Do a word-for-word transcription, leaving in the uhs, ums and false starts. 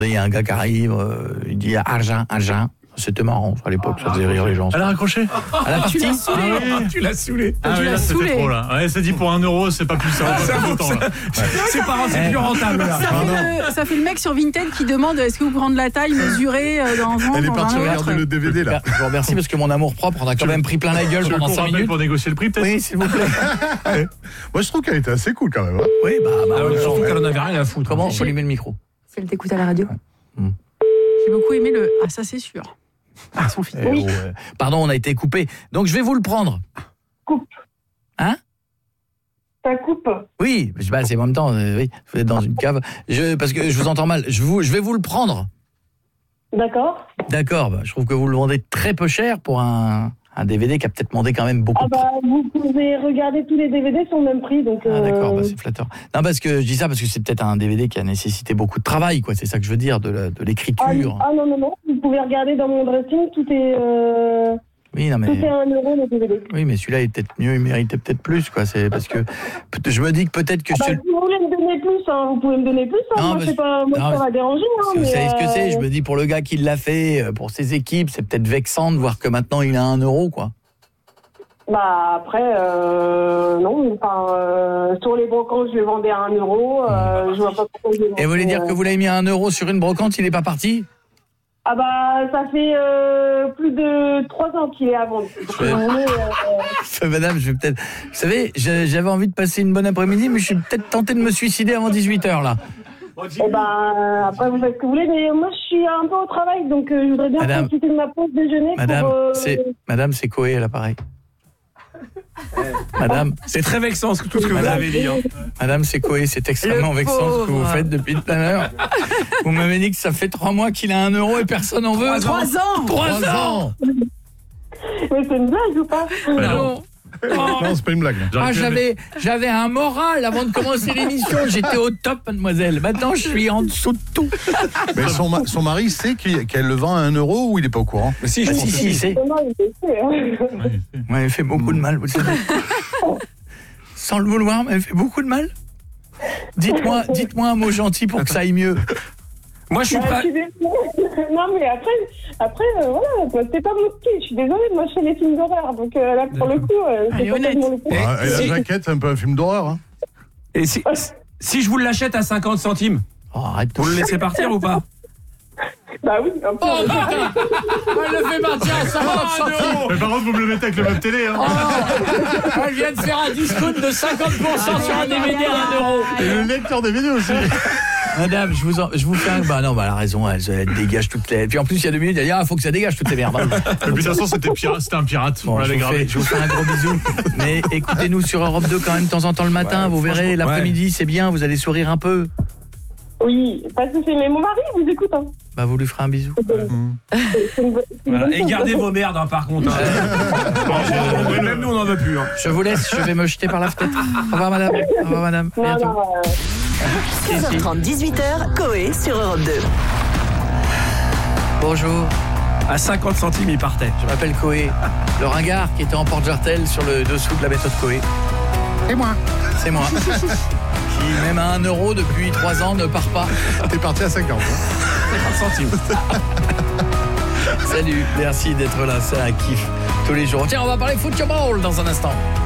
Il y a un gars qui arrive, euh, il dit argent, argent. C'était marrant à l'époque, ça faisait rire les gens. Elle a raccroché. À la partie, Tu l'as saoulé. Ah oui. Tu l'as saoulé. Ah oui, là, c'était trop là. Ouais, ça dit pour un euro, c'est pas plus ça. C'est important là. C'est pas c'est plus rentable là. Ça fait, le, ça fait le mec sur Vinted qui demande est-ce que vous prendre la taille mesurée euh, dans un Elle est dans partie un regarder autre. le D V D là. je vous remercie parce que mon amour propre, on a quand même pris plein la gueule Tu veux pendant qu'on cinq rappelle minutes. pour négocier le prix peut-être? Oui, s'il vous plaît. Moi je trouve qu'elle était assez cool quand même. Hein. Oui, bah, bah Ah ouais, ouais, surtout ouais. qu'elle en avait rien à foutre. Comment faut allumer le micro? Celle d'écoute à la radio. Hmm. J'ai beaucoup aimé le ah ça c'est sûr. Ah, son fils. Eh, oh, euh, pardon, on a été coupé. Donc je vais vous le prendre. Coupe. Hein? Ça coupe. Oui, je sais pas, c'est en même temps, euh, oui, vous êtes dans une cave. Je, parce que je vous entends mal. Je, vous, je vais vous le prendre. D'accord. D'accord, bah, je trouve que vous le vendez très peu cher pour un, un D V D qui a peut-être demandé quand même beaucoup Ah de bah, vous pouvez regarder tous les D V D sur le même prix. Donc, Ah d'accord, euh, bah, c'est flatteur. Non, parce que je dis ça parce que c'est peut-être un D V D qui a nécessité beaucoup de travail, quoi. C'est ça que je veux dire, de, la- de ah, l'écriture. ah non, non, non. Vous pouvez regarder dans mon dressing. Tout est, euh, Oui, non, mais... tout est un euro le D V D. Oui, mais celui-là est peut-être mieux, il méritait peut-être plus, quoi. C'est parce que peut- je me dis que peut-être que Ah bah, celui- si vous voulez me donner plus, hein, vous pouvez me donner plus. Hein. Non, Moi, mais- c'est pas, moi, non, ça va déranger. Hein, vous mais, savez ce que c'est. euh, Je me dis pour le gars qui l'a fait, euh, pour ses équipes, c'est peut-être vexant de voir que maintenant il a un euro, quoi. Bah après, euh, non. Enfin, euh, sur les brocantes, je les vendais à un euro. Euh, je vois pas pourquoi je les vendais. Et vous voulez dire euh, que vous l'avez mis à un euro sur une brocante, il est pas parti? Ah bah ça fait euh, plus de trois ans qu'il est à vendre. Donc, Ouais. vous voulez, euh, Madame, je vais peut-être... Vous savez, je- j'avais envie de passer une bonne après-midi, mais je suis peut-être tenté de me suicider avant dix-huit heures, là. eh ben, après vous faites ce que vous voulez, mais moi je suis un peu au travail, donc euh, je voudrais bien Madame. profiter de ma pause déjeuner Madame, pour... euh, c'est Madame, c'est Coé à l'appareil. Madame, C'est très vexant tout ce que vous Madame. avez dit. Hein. Madame, c'est Coé, c'est extrêmement Le vexant ce que vous pauvre. faites depuis tout à l'heure. Vous m'avez dit que ça fait trois mois qu'il a un euro et personne n'en veut. Trois ans. Trois ans. Mais c'est une blague ou pas? Non. Non, c'est pas une blague. là. Ah, j'avais, j'avais un moral avant de commencer l'émission. J'étais au top, mademoiselle. Maintenant, je suis en dessous de tout. Mais son, ma- son mari sait qu'il- qu'elle le vend à un euro ou il est pas au courant? Mais si, je Ah, pense si, que si, c'est. Non, il est fait, hein. Vous m'avez fait beaucoup de mal, vous le savez. Sans le vouloir, vous m'avez fait beaucoup de mal. Dites-moi, dites-moi un mot gentil pour que ça aille mieux. Moi, je suis Bah, je prêt. suis désolée. Non mais après, après euh, voilà, c'est pas mon style. Je suis désolée, moi je fais les films d'horreur, donc euh, là pour le coup, euh, Elle est c'est honnête. complètement le coup. Et- Ah, et la si- jaquette, c'est un peu un film d'horreur. Hein. Et si, si je vous l'achète à cinquante centimes, Oh, arrête. vous le laissez partir ou pas? Bah oui, un peu. Oh putain, elle le fait partir à cinquante centimes. Mais par contre, vous me le mettez avec le même télé. Hein. Oh, elle vient de faire un discount de cinquante pour cent sur un D V D à un euro. Et le lecteur D V D aussi. Madame, je vous, en, je vous fais un... Bah non, bah elle a raison, elle, elle dégage toutes les... Puis en plus, il y a deux minutes, elle dit, ah, faut que ça dégage toutes les merdes. Et puis de toute façon, c'était pirate, c'était un pirate. Bon, on je, l'avait vous fais, gravé. je vous fais un gros bisou. Mais écoutez-nous sur Europe deux quand même de temps en temps le matin, vous verrez, l'après-midi, c'est bien, vous allez sourire un peu. Oui, pas de souci, mais mon mari vous écoute. Hein. Bah vous lui ferez un bisou. C'est une bonne- c'est une Voilà. bonne Et chose. gardez vos merdes, hein, par contre. Hein. Ouais, Même nous, on n'en veut plus. Hein. Je vous laisse, je vais me jeter par la fenêtre. Au revoir madame. Au revoir madame. À Non, bientôt. non, euh, quinze heures trente, dix-huit heures, Coé sur Europe deux. Bonjour, À cinquante centimes, il partait. je m'appelle Coé. Le ringard qui était en porte-jartel sur le dessous de la méthode Coé. Et moi? C'est moi. Qui même à un euro depuis trois ans ne part pas. T'es parti à cinquante. Hein. cinquante centimes. Salut, merci d'être là, c'est un kiff tous les jours. Tiens, on va parler football dans un instant.